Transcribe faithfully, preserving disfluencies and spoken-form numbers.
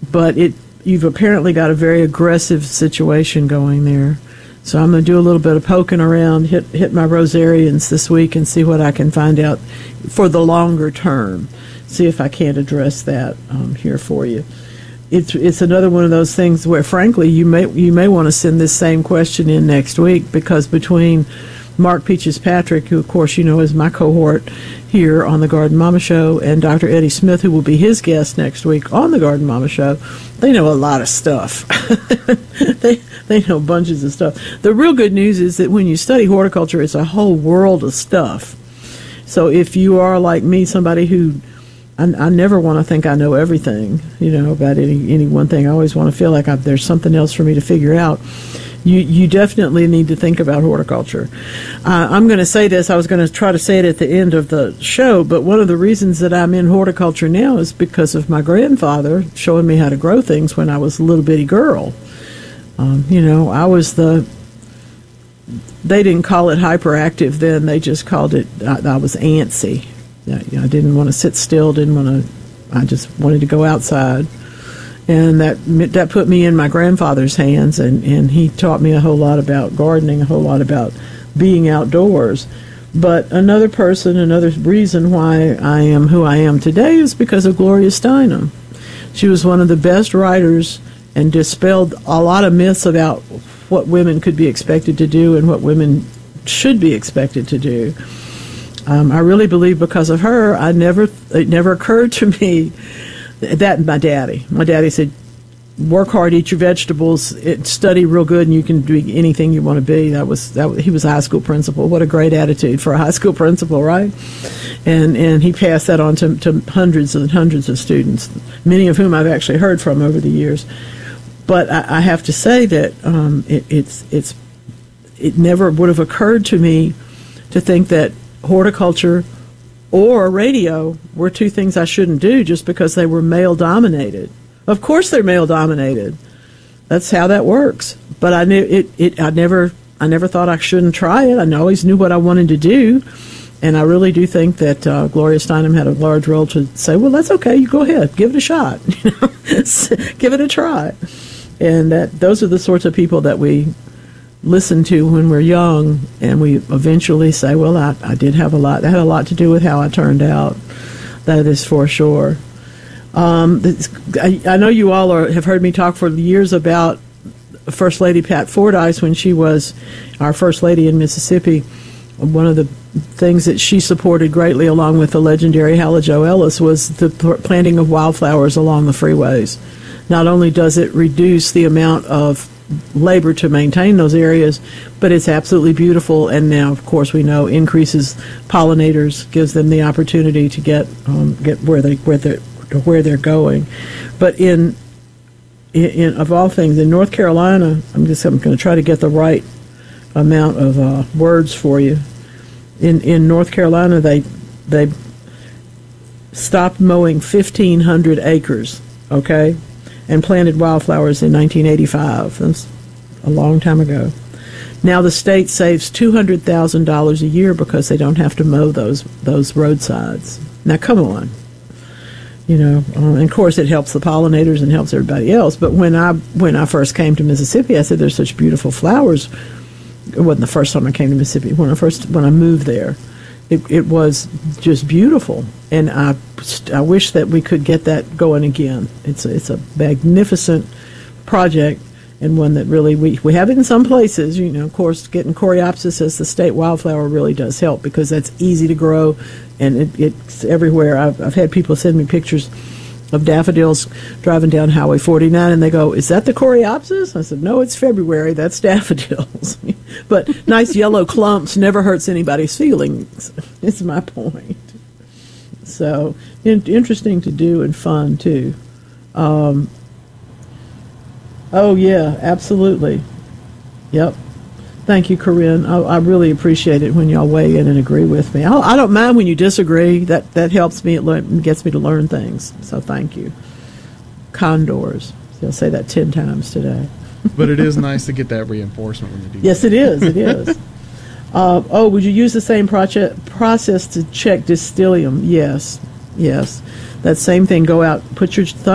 but it you've apparently got a very aggressive situation going there. So I'm going to do a little bit of poking around, hit hit my rosarians this week and see what I can find out for the longer term. See if I can't address that um, here for you. It's it's another one of those things where, frankly, you may you may want to send this same question in next week, because between Mark Peaches Patrick, who of course you know is my cohort here on the Garden Mama Show, and Doctor Eddie Smith, who will be his guest next week on the Garden Mama Show, they know a lot of stuff. they they know bunches of stuff. The real good news is that when you study horticulture, it's a whole world of stuff. So if you are like me, somebody who I, I never want to think I know everything, you know, about any any one thing. I always want to feel like I've, there's something else for me to figure out. You you definitely need to think about horticulture. Uh, I'm going to say this. I was going to try to say it at the end of the show, but one of the reasons that I'm in horticulture now is because of my grandfather showing me how to grow things when I was a little bitty girl. Um, you know, I was the, they didn't call it hyperactive then. They just called it, I, I was antsy. I, I didn't want to sit still, didn't want to, I just wanted to go outside. And that that put me in my grandfather's hands, and, and he taught me a whole lot about gardening, a whole lot about being outdoors. But another person, another reason why I am who I am today is because of Gloria Steinem. She was one of the best writers and dispelled a lot of myths about what women could be expected to do and what women should be expected to do. Um, I really believe because of her, I never it never occurred to me that my daddy. My daddy said, work hard, eat your vegetables, it, study real good, and you can do anything you want to be. That was that. He was a high school principal. What a great attitude for a high school principal, right? And and he passed that on to, to hundreds and hundreds of students, many of whom I've actually heard from over the years. But I, I have to say that um, it, it's it's it never would have occurred to me to think that horticulture or radio were two things I shouldn't do just because they were male-dominated. Of course they're male-dominated. That's how that works. But I knew it, it. I never I never thought I shouldn't try it. I always knew what I wanted to do. And I really do think that uh, Gloria Steinem had a large role to say, well, that's okay. You go ahead. Give it a shot. You know? Give it a try. And that those are the sorts of people that we listen to when we're young, and we eventually say, well, I, I did have a lot. That had a lot to do with how I turned out. That is for sure. Um, this, I, I know you all are, have heard me talk for years about First Lady Pat Fordyce when she was our First Lady in Mississippi. One of the things that she supported greatly, along with the legendary Halla Jo Ellis, was the planting of wildflowers along the freeways. Not only does it reduce the amount of labor to maintain those areas, but it's absolutely beautiful, and now of course we know increases pollinators, gives them the opportunity to get um, get where they where they where they're going. But in, in of all things, in North Carolina, I'm just I'm going to try to get the right amount of uh, words for you. In in North Carolina, they they stopped mowing fifteen hundred acres, okay, and planted wildflowers in nineteen eighty-five. That's a long time ago. Now the state saves two hundred thousand dollars a year because they don't have to mow those those roadsides. Now, come on. You know, uh, and of course it helps the pollinators and helps everybody else. But when I when I first came to Mississippi, I said there's such beautiful flowers. It wasn't the first time I came to Mississippi. When I first when I moved there, it, it was just beautiful, and I I wish that we could get that going again. It's a, it's a magnificent project, and one that really we we have it in some places. You know, of course, getting Coreopsis as the state wildflower really does help because that's easy to grow, and it, it's everywhere. I've I've had people send me pictures of daffodils driving down Highway forty-nine, and they go, "Is that the Coreopsis?" I said, "No, it's February. That's daffodils." But nice yellow clumps never hurts anybody's feelings. It's my point. So in, interesting to do and fun too. Um, oh yeah, absolutely. Yep. Thank you, Corinne. I, I really appreciate it when y'all weigh in and agree with me. I, I don't mind when you disagree. That that helps me. It le- gets me to learn things. So thank you. Condors. I'll say that ten times today. But it is nice to get that reinforcement when you do. Yes, it is. It is. Uh, oh, would you use the same proce- process to check Distillium? Yes. Yes. That same thing. Go out, put your thumb